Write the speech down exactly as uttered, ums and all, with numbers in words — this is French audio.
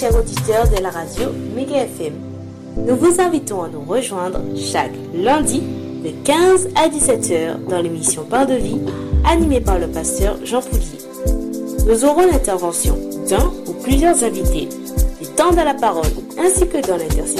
chers auditeurs de la radio Méga F M. Nous vous invitons à nous rejoindre chaque lundi de quinze à dix-sept heures dans l'émission Pain de Vie, animée par le pasteur Jean Poulier. Nous aurons l'intervention d'un ou plusieurs invités, et tant dans la parole ainsi que dans l'intercession.